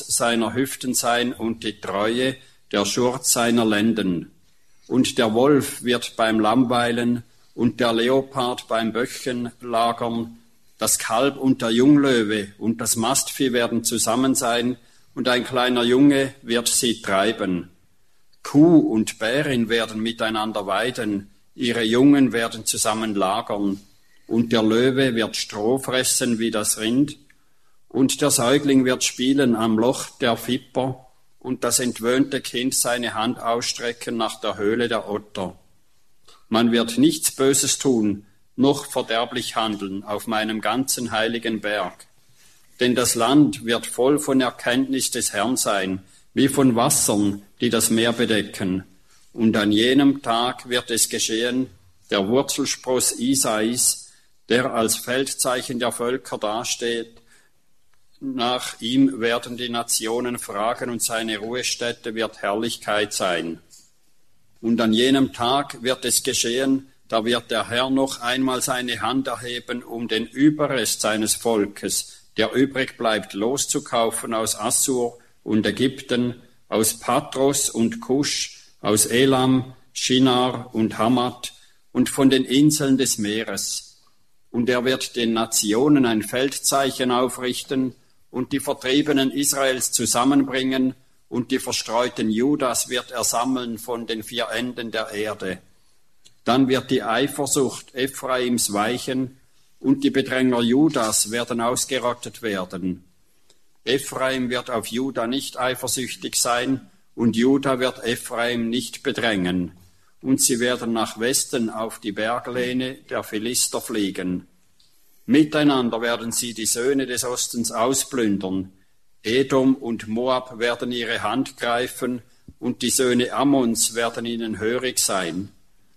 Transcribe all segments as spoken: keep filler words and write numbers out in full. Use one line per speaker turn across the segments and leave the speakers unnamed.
seiner Hüften sein und die Treue der Schurz seiner Lenden. Und der Wolf wird beim Lamm weilen und der Leopard beim Böckchen lagern. Das Kalb und der Junglöwe und das Mastvieh werden zusammen sein und ein kleiner Junge wird sie treiben. Kuh und Bärin werden miteinander weiden, ihre Jungen werden zusammen lagern. Und der Löwe wird Stroh fressen wie das Rind. Und der Säugling wird spielen am Loch der Viper und das entwöhnte Kind seine Hand ausstrecken nach der Höhle der Otter. Man wird nichts Böses tun, noch verderblich handeln auf meinem ganzen heiligen Berg. Denn das Land wird voll von Erkenntnis des Herrn sein, wie von Wassern, die das Meer bedecken. Und an jenem Tag wird es geschehen, der Wurzelspross Isais, der als Feldzeichen der Völker dasteht, nach ihm werden die Nationen fragen und seine Ruhestätte wird Herrlichkeit sein. Und an jenem Tag wird es geschehen, da wird der Herr noch einmal seine Hand erheben, um den Überrest seines Volkes, der übrig bleibt, loszukaufen aus Assur und Ägypten, aus Patros und Kusch, aus Elam, Shinar und Hamat und von den Inseln des Meeres. Und er wird den Nationen ein Feldzeichen aufrichten und die Vertriebenen Israels zusammenbringen und die Verstreuten Judas wird er sammeln von den vier Enden der Erde. Dann wird die Eifersucht Ephraims weichen und die Bedränger Judas werden ausgerottet werden. Ephraim wird auf Juda nicht eifersüchtig sein und Juda wird Ephraim nicht bedrängen. Und sie werden nach Westen auf die Berglehne der Philister fliegen. Miteinander werden sie die Söhne des Ostens ausplündern. Edom und Moab werden ihre Hand greifen und die Söhne Ammons werden ihnen hörig sein.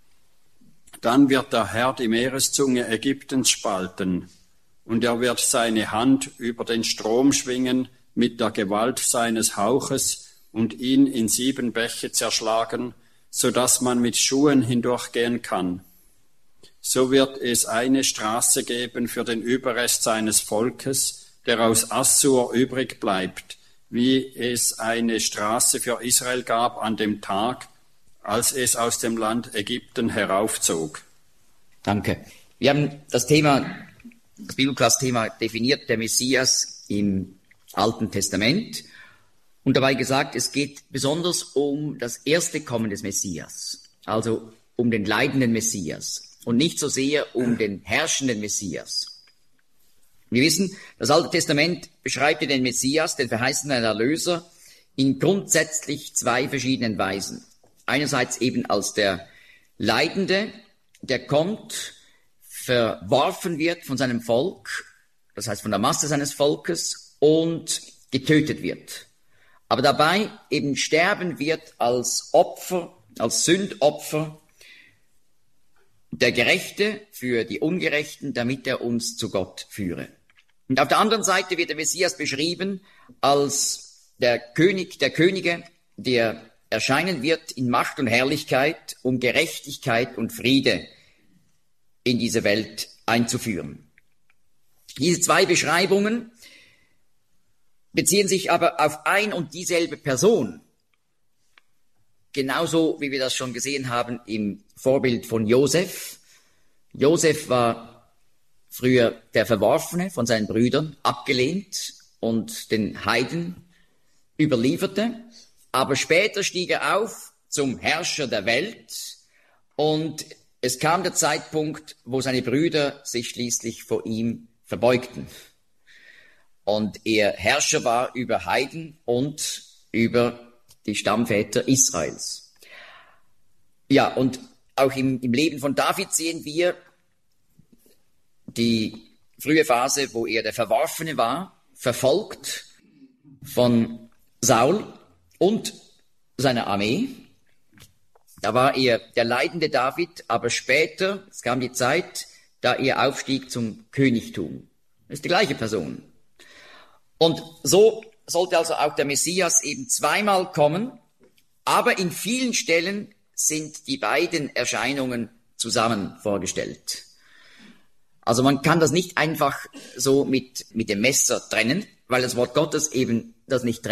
Dann wird der Herr die Meereszunge Ägyptens spalten und er wird seine Hand über den Strom schwingen mit der Gewalt seines Hauches und ihn in sieben Bäche zerschlagen, so dass man mit Schuhen hindurchgehen kann. So wird es eine Straße geben für den Überrest seines Volkes, der aus Assur übrig bleibt, wie es eine Straße für Israel gab an dem Tag, als es aus dem Land Ägypten heraufzog.
Danke. Wir haben das Thema, das Bibelklass-Thema definiert, der Messias im Alten Testament und dabei gesagt, es geht besonders um das erste Kommen des Messias, also um den leidenden Messias. Und nicht so sehr um den herrschenden Messias. Wir wissen, das Alte Testament beschreibt den Messias, den verheißenen Erlöser, in grundsätzlich zwei verschiedenen Weisen. Einerseits eben als der Leidende, der kommt, verworfen wird von seinem Volk, das heißt von der Masse seines Volkes, und getötet wird. Aber dabei eben sterben wird als Opfer, als Sündopfer, der Gerechte für die Ungerechten, damit er uns zu Gott führe. Und auf der anderen Seite wird der Messias beschrieben als der König der Könige, der erscheinen wird in Macht und Herrlichkeit, um Gerechtigkeit und Friede in diese Welt einzuführen. Diese zwei Beschreibungen beziehen sich aber auf ein und dieselbe Person. Genauso wie wir das schon gesehen haben im Vorbild von Josef. Josef war früher der Verworfene von seinen Brüdern, abgelehnt und den Heiden überlieferte. Aber später stieg er auf zum Herrscher der Welt und es kam der Zeitpunkt, wo seine Brüder sich schließlich vor ihm verbeugten. Und er Herrscher war über Heiden und über die Stammväter Israels. Ja, und auch im, im Leben von David sehen wir die frühe Phase, wo er der Verworfene war, verfolgt von Saul und seiner Armee. Da war er der leidende David, aber später, es kam die Zeit, da er aufstieg zum Königtum. Das ist die gleiche Person. Und so sollte also auch der Messias eben zweimal kommen, aber in vielen Stellen sind die beiden Erscheinungen zusammen vorgestellt. Also man kann das nicht einfach so mit, mit dem Messer trennen, weil das Wort Gottes eben das nicht trennt.